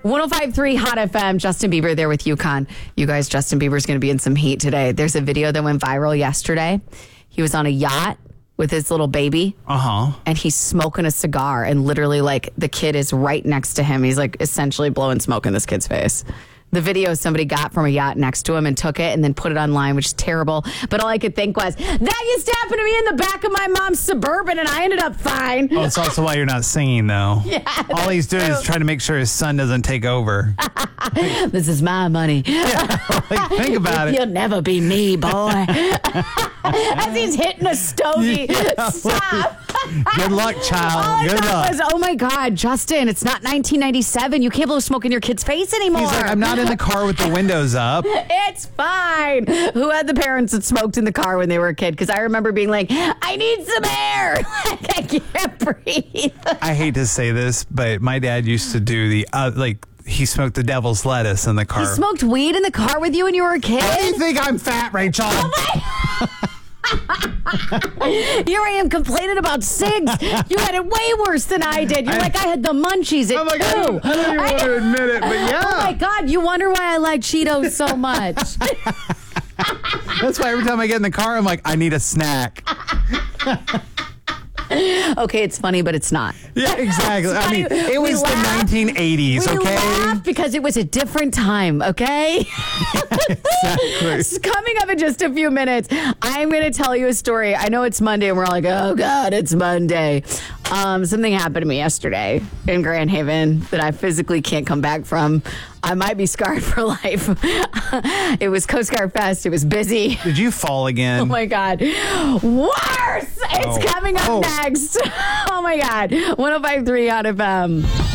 105.3 Hot FM, Justin Bieber there with UConn. You guys, Justin Bieber's going to be in some heat today. There's a video that went viral yesterday. He was on a yacht with his little baby. And he's smoking a cigar, and literally, like, the kid is right next to him. He's, like, essentially blowing smoke in this kid's face. The video somebody got from a yacht next to him and took it and then put it online, which is terrible. But all I could think was, that used to happen to me in the back of my mom's Suburban, and I ended up fine. Oh, it's also why you're not singing, though. Yeah, all he's doing is trying to make sure his son doesn't take over. This is my money. Think about it. You'll never be me, boy. As he's hitting a stogie. Stop. Good luck, child. Good luck. Oh, my God, Justin, it's not 1997. You can't blow smoke in your kid's face anymore. He's like, I'm not in the car with the windows up. It's fine. Who had the parents that smoked in the car when they were a kid? Because I remember being like, I need some air. Like, I can't breathe. I hate to say this, but my dad used to do he smoked the devil's lettuce in the car. He smoked weed in the car with you when you were a kid? Why do you think I'm fat, Rachel? Here I am complaining about cigs. You had it way worse than I did. You're like, I had the munchies at 2. I don't even want to admit it, but yeah. Oh my God, you wonder why I like Cheetos so much. That's why every time I get in the car, I'm like, I need a snack. Okay, it's funny, but it's not. Yeah, exactly. I mean, it was the 1980s, we okay? laugh because it was a different time, okay? Exactly. Coming up in just a few minutes, I'm going to tell you a story. I know it's Monday, and we're all like, oh, God, it's Monday. Something happened to me yesterday in Grand Haven that I physically can't come back from. I might be scarred for life. It was Coast Guard Fest. It was busy. Did you fall again? Oh, my God. Worse! It's coming up next. Oh, my God. 105.3 Hot FM.